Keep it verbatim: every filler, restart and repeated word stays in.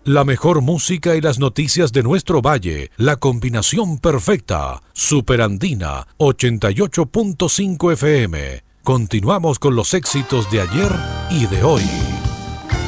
La mejor música y las noticias de nuestro valle, la combinación perfecta. Superandina ochenta y ocho punto cinco F M. Continuamos con los éxitos de ayer y de hoy.